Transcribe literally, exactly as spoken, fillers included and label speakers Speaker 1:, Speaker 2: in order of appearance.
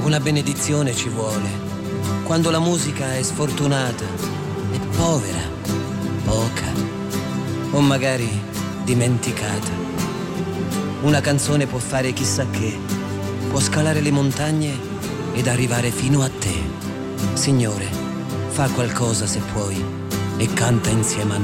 Speaker 1: Una benedizione ci vuole. Quando la musica è sfortunata, è povera, poca o magari dimenticata. Una canzone può fare chissà che, può scalare le montagne ed arrivare fino a te. Signore, fa qualcosa se puoi e canta insieme a noi.